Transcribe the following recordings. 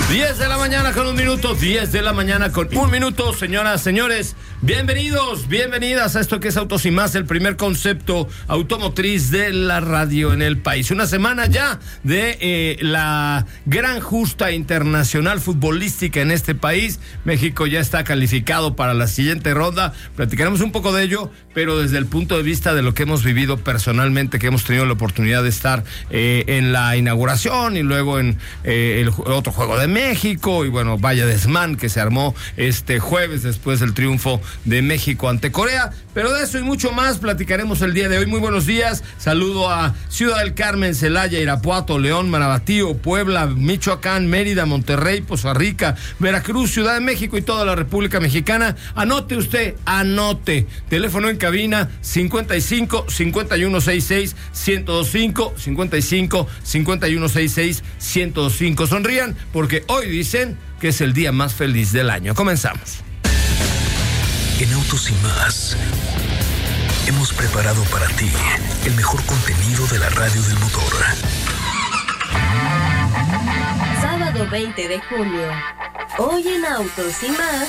10 de la mañana con un minuto, 10 de la mañana con un minuto, señoras, señores, bienvenidos, bienvenidas a esto que es Autos y Más, el primer concepto automotriz de la radio en el país. Una semana ya de la gran justa internacional futbolística en este país. México ya está calificado para la siguiente ronda, platicaremos un poco de ello, pero desde el punto de vista de lo que hemos vivido personalmente, que hemos tenido la oportunidad de estar en la inauguración y luego en el otro juego de México, y bueno, vaya desmán que se armó este jueves después del triunfo de México ante Corea, pero de eso y mucho más platicaremos el día de hoy. Muy buenos días, saludo a Ciudad del Carmen, Celaya, Irapuato, León, Marabatío, Puebla, Michoacán, Mérida, Monterrey, Poza Rica, Veracruz, Ciudad de México y toda la República Mexicana. Anote usted, anote, teléfono en cabina 55 5166 1025, 55 5166 1025. Sonrían porque hoy dicen que es el día más feliz del año. Comenzamos. En Autos y Más hemos preparado para ti el mejor contenido de la radio del motor. Sábado 20 de junio. Hoy en Autos y Más,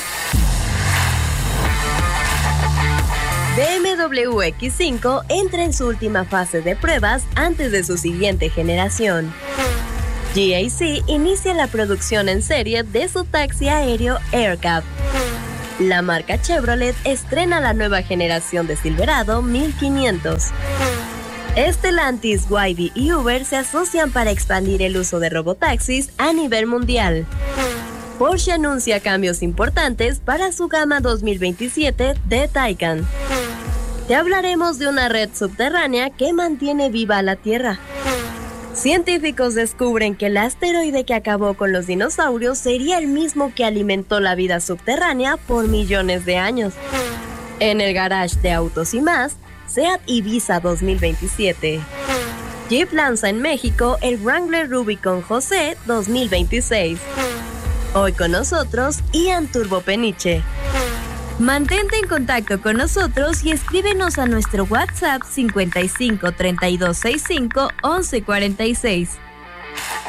BMW X5 entra en su última fase de pruebas antes de su siguiente generación. GAC inicia la producción en serie de su taxi aéreo AirCap. La marca Chevrolet estrena la nueva generación de Silverado 1500. Stellantis, Wide y Uber se asocian para expandir el uso de robotaxis a nivel mundial. Porsche anuncia cambios importantes para su gama 2027 de Taycan. Te hablaremos de una red subterránea que mantiene viva la Tierra. Científicos descubren que el asteroide que acabó con los dinosaurios sería el mismo que alimentó la vida subterránea por millones de años. En el garage de Autos y Más, Seat Ibiza 2027. Jeep lanza en México el Wrangler Rubicon José 2026. Hoy con nosotros, Ian Turbo Peniche. Mantente en contacto con nosotros y escríbenos a nuestro WhatsApp 55 32 65 11 46.